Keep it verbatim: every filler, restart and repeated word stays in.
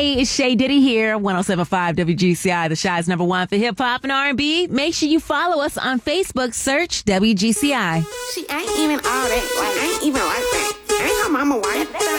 Hey, it's Shay Diddy here, one oh seven point five W G C I, the Shy's number one for hip-hop and R and B. Make sure you follow us on Facebook. Search W G C I. She ain't even all that. Like, ain't even like that. Ain't her mama white.